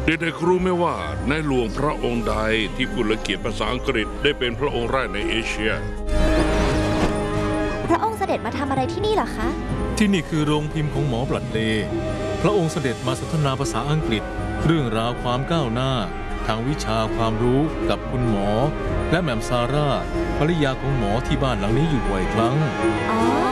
เด็กๆรู้ไหมว่าในหลวงพระองค์ใดที่พูดและเขียนภาษาอังกฤษได้เป็นพระองค์แรกในเอเชียพระองค์เสด็จมาทำอะไรที่นี่เหรอคะที่นี่คือโรงพิมพ์ของหมอบลัดเลย์พระองค์เสด็จมาสนทนาภาษาอังกฤษ เรื่องราวความก้าวหน้า ทางวิชาความรู้กับคุณหมอ และแหม่มซาร่าภรรยาของหมอที่บ้านหลังนี้อยู่บ่อยครั้งอ๋อ